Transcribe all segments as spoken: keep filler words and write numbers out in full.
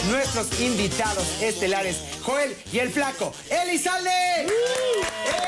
nuestros invitados estelares, Joel y el Flaco, Elizalde. ¡Uh!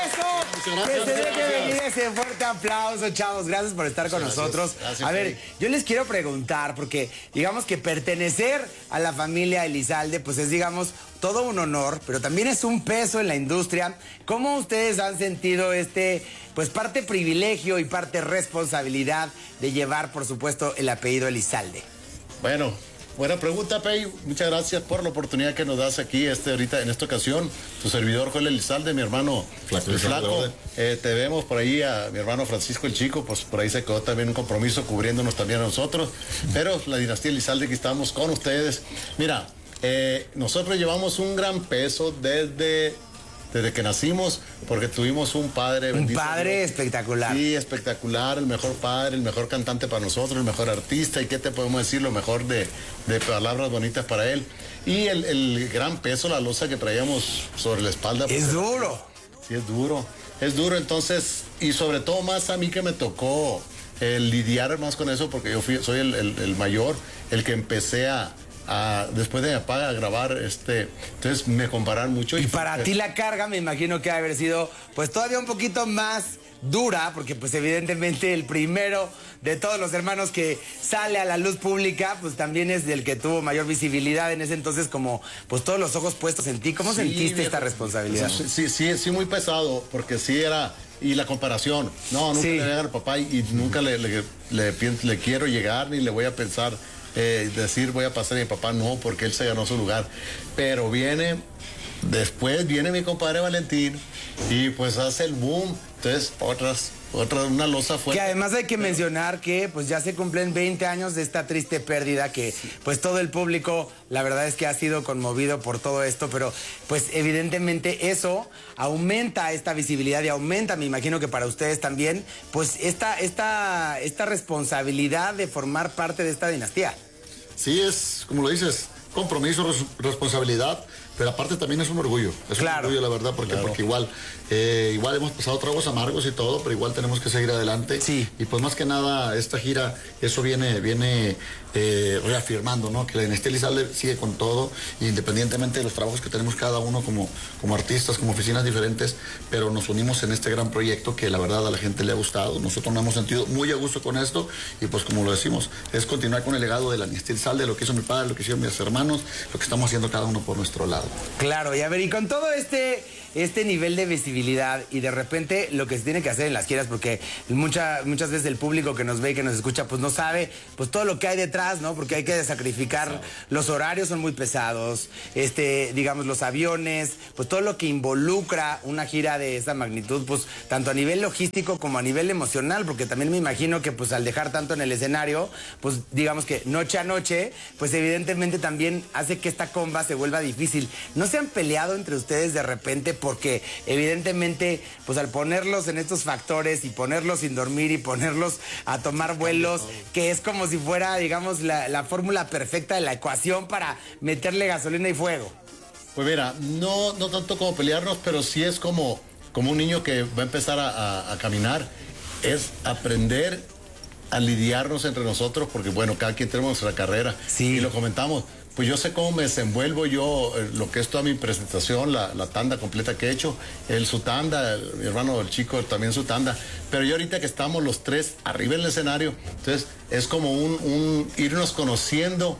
¡Eso! Que se deje venir ese fuerte aplauso, chavos. Gracias por estar con gracias, nosotros. Gracias, a ver, yo les quiero preguntar, porque digamos que pertenecer a la familia Elizalde, pues es, digamos, todo un honor, pero también es un peso en la industria. ¿Cómo ustedes han sentido este, pues parte privilegio y parte responsabilidad de llevar, por supuesto, el apellido Elizalde? Bueno, buena pregunta, Pei. Muchas gracias por la oportunidad que nos das aquí este ahorita en esta ocasión. Tu servidor Joel Elizalde, mi hermano Flaco. El Flaco. Eh, te vemos por ahí a mi hermano Francisco el Chico, pues por ahí se quedó también un compromiso cubriéndonos también a nosotros. Pero la dinastía Elizalde, aquí estamos con ustedes. Mira, eh, nosotros llevamos un gran peso desde... Desde que nacimos, porque tuvimos un padre... Un padre Dios. espectacular. Sí, espectacular, el mejor padre, el mejor cantante para nosotros, el mejor artista, y qué te podemos decir, lo mejor de, de palabras bonitas para él. Y el, el gran peso, la losa que traíamos sobre la espalda. Es duro. Sí, es duro, es duro, entonces, y sobre todo más a mí que me tocó eh, lidiar más con eso, porque yo fui, soy el, el, el mayor, el que empecé a... A, después de mi papá a grabar, este, entonces me compararon mucho. Y, y para fue, ti la carga me imagino que ha haber sido pues todavía un poquito más dura, porque pues evidentemente el primero de todos los hermanos que sale a la luz pública, pues también es del que tuvo mayor visibilidad en ese entonces, como pues todos los ojos puestos en ti. ¿Cómo sí, sentiste viejo, esta responsabilidad? Sí, sí, sí, sí, muy pesado, porque sí era... Y la comparación, no, nunca sí. le voy a llegar al papá y, y nunca le, le, le, le, le quiero llegar ni le voy a pensar... Eh, decir voy a pasar a mi papá, no, porque él se ganó su lugar. Pero viene, después viene mi compadre Valentín y pues hace el boom. Entonces, otras, otra, una losa fuerte. Que además hay que pero... mencionar que pues ya se cumplen veinte años de esta triste pérdida, que sí. pues todo el público, la verdad es que ha sido conmovido por todo esto, pero pues evidentemente eso aumenta esta visibilidad y aumenta, me imagino que para ustedes también, pues esta, esta, esta responsabilidad de formar parte de esta dinastía. Sí, es, como lo dices, compromiso, res responsabilidad, pero aparte también es un orgullo, es claro. un orgullo, la verdad, porque, claro. porque igual, eh, igual hemos pasado tragos amargos y todo, pero igual tenemos que seguir adelante. Sí. Y pues más que nada, esta gira, eso viene, viene eh, reafirmando, ¿no? Que la dinastía Elizalde sigue con todo, independientemente de los trabajos que tenemos cada uno como, como artistas, como oficinas diferentes, pero nos unimos en este gran proyecto que la verdad a la gente le ha gustado. Nosotros nos hemos sentido muy a gusto con esto, y pues como lo decimos, es continuar con el legado de la dinastía Elizalde, lo que hizo mi padre, lo que hicieron mis hermanos, lo que estamos haciendo cada uno por nuestro lado. Claro, y a ver, y con todo este, este nivel de visibilidad y de repente lo que se tiene que hacer en las giras, porque mucha, muchas veces el público que nos ve y que nos escucha, pues no sabe pues todo lo que hay detrás, ¿no? Porque hay que sacrificar, sí. Los horarios son muy pesados, este, digamos, los aviones, pues todo lo que involucra una gira de esa magnitud, pues tanto a nivel logístico como a nivel emocional, porque también me imagino que pues al dejar tanto en el escenario, pues digamos que noche a noche, pues evidentemente también hace que esta comba se vuelva difícil. ¿No se han peleado entre ustedes de repente? Porque evidentemente, pues al ponerlos en estos factores y ponerlos sin dormir y ponerlos a tomar vuelos, que es como si fuera, digamos, la, la fórmula perfecta de la ecuación para meterle gasolina y fuego. Pues mira, no, no tanto como pelearnos, pero sí es como, como un niño que va a empezar a, a, a caminar, es aprender a lidiarnos entre nosotros, porque bueno, cada quien tenemos nuestra carrera, sí. Y lo comentamos. Pues yo sé cómo me desenvuelvo yo, eh, lo que es toda mi presentación, la, la tanda completa que he hecho, él su tanda, el, mi hermano el Chico también su tanda, pero yo ahorita que estamos los tres arriba en el escenario, entonces es como un, un irnos conociendo,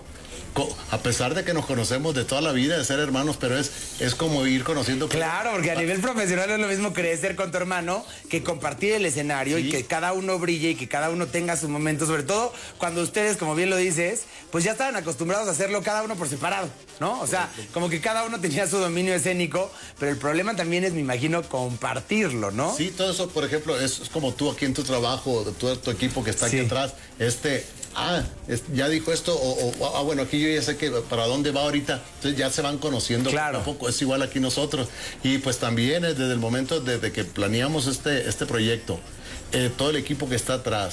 a pesar de que nos conocemos de toda la vida, de ser hermanos, pero es, es como ir conociendo... Claro, porque a nivel profesional no es lo mismo crecer con tu hermano que compartir el escenario, sí. Y que cada uno brille y que cada uno tenga su momento, sobre todo cuando ustedes, como bien lo dices, pues ya estaban acostumbrados a hacerlo cada uno por separado, ¿no? O sea, como que cada uno tenía su dominio escénico, pero el problema también es, me imagino, compartirlo, ¿no? Sí, todo eso, por ejemplo, es, es como tú aquí en tu trabajo, todo tu equipo que está aquí sí. atrás, este... Ah, es, ya dijo esto, o, o ah, bueno, aquí yo ya sé que para dónde va ahorita, entonces ya se van conociendo claro. poco a poco, es igual aquí nosotros. Y pues también desde el momento desde que planeamos este, este proyecto, eh, todo el equipo que está atrás,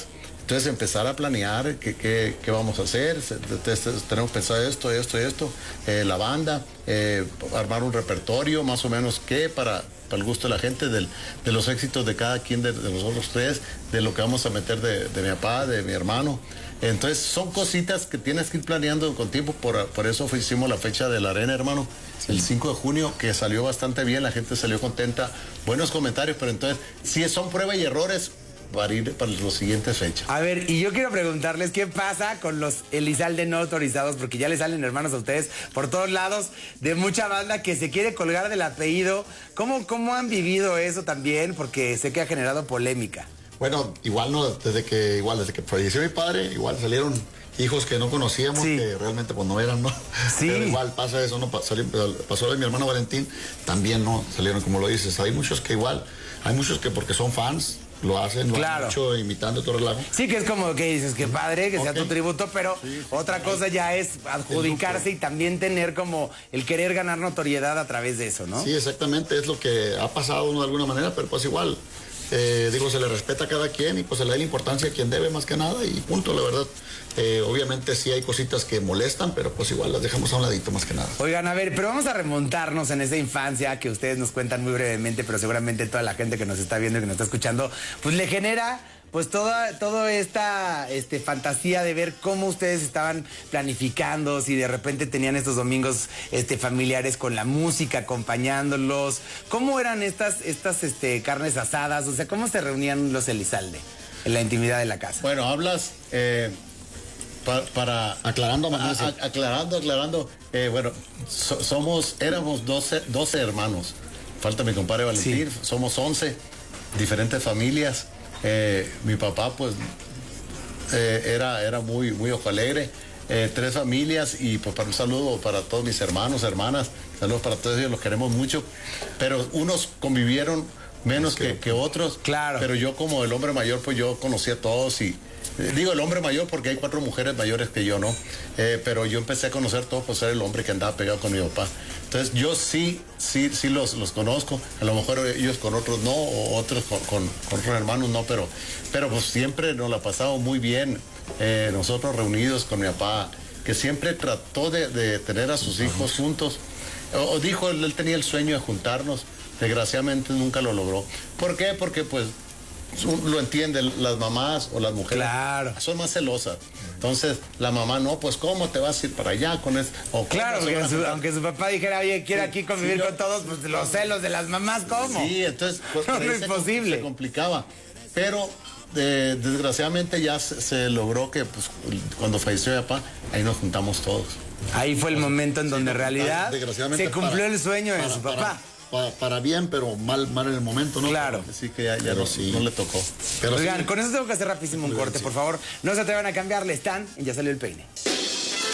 Entonces empezar a planear qué, qué, qué vamos a hacer. Entonces, tenemos pensado esto, esto, esto, eh, la banda, eh, armar un repertorio más o menos qué para, para el gusto de la gente, del, de los éxitos de cada quien de, de nosotros tres, de lo que vamos a meter de, de mi papá, de mi hermano. Entonces son cositas que tienes que ir planeando con tiempo, por, por eso hicimos la fecha de la arena, hermano, sí. El cinco de junio, que salió bastante bien, la gente salió contenta, buenos comentarios, pero entonces si son pruebas y errores para ir para las siguientes fechas. A ver, y yo quiero preguntarles qué pasa con los Elizalde no autorizados, porque ya les salen hermanos a ustedes por todos lados, de mucha banda que se quiere colgar del apellido. ¿Cómo, cómo han vivido eso también? Porque sé que ha generado polémica. Bueno, igual no, desde que, igual, desde que falleció mi padre, igual salieron hijos que no conocíamos, sí. que realmente pues no eran, ¿no? Sí. Pero igual pasa eso, ¿no? Pasó, pasó de mi hermano Valentín, también no salieron como lo dices. Hay muchos que igual, hay muchos que porque son fans, lo hacen, lo claro. han hecho imitando todo el relajo. Sí, que es como que dices, que padre, que okay. sea tu tributo, pero sí, sí, otra cosa ya es adjudicarse y también tener como el querer ganar notoriedad a través de eso, ¿no? Sí, exactamente, es lo que ha pasado ¿no? de alguna manera, pero pues igual, eh, digo, se le respeta a cada quien y pues se le da la importancia a quien debe más que nada y punto, la verdad. Eh, obviamente sí hay cositas que molestan, pero pues igual las dejamos a un ladito más que nada. Oigan, a ver, pero vamos a remontarnos en esa infancia que ustedes nos cuentan muy brevemente, pero seguramente toda la gente que nos está viendo y que nos está escuchando, pues le genera pues toda, toda esta este, fantasía de ver cómo ustedes estaban planificando, si de repente tenían estos domingos este, familiares con la música acompañándolos. ¿Cómo eran estas, estas este, carnes asadas? O sea, ¿cómo se reunían los Elizalde en la intimidad de la casa? Bueno, hablas... Eh... Para, para aclarando, a, a, aclarando, aclarando, eh, bueno, so, somos, éramos doce, doce hermanos. Falta mi compadre Valentín, sí. Somos once, diferentes familias. Eh, mi papá, pues, eh, era, era muy, muy ojo alegre. Eh, tres familias y pues para un saludo para todos mis hermanos, hermanas. Saludos para todos ellos, los queremos mucho. Pero unos convivieron menos que, que otros. Claro. Pero yo como el hombre mayor, pues yo conocí a todos y digo el hombre mayor porque hay cuatro mujeres mayores que yo, ¿no? Eh, pero yo empecé a conocer todos por ser el hombre que andaba pegado con mi papá. Entonces yo sí, sí, sí los, los conozco. A lo mejor ellos con otros no, o otros con, con, con otros hermanos no, pero, pero pues siempre nos la pasamos muy bien. Eh, nosotros reunidos con mi papá, que siempre trató de, de tener a sus hijos juntos. O, o dijo, él, él tenía el sueño de juntarnos. Desgraciadamente nunca lo logró. ¿Por qué? Porque pues lo entienden las mamás o las mujeres. Claro. Son más celosas. Entonces, la mamá, no, pues, ¿cómo te vas a ir para allá con eso? O claro, porque su, aunque su papá dijera, oye, quiero sí, aquí convivir sí, yo, con todos, pues los celos de las mamás, ¿cómo? Sí, entonces, pues, no, no es imposible. Se complicaba. Pero, eh, desgraciadamente, ya se, se logró que, pues, cuando falleció mi papá, ahí nos juntamos todos. Ahí fue el momento en donde, sí, en realidad, se cumplió para, el sueño de para, su papá. Para, Para, para bien, pero mal, mal en el momento, ¿no? Claro. Sí, que ya, ya no, sí. no le tocó. Pero oigan, sí. Con eso tengo que hacer rapidísimo un corte, por favor. No se atrevan a cambiarle, están y Ya Salió el Peine.